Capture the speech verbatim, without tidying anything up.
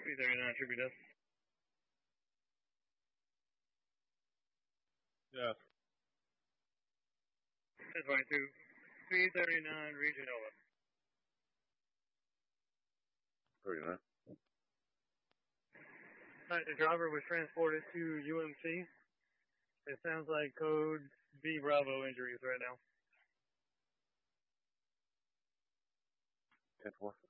three thirty-nine, should be done. Yes. That's fine, too. three thirty-nine, region over. thirty-nine. Alright, the driver was transported to U M C. It sounds like code B Bravo injuries right now. ten four.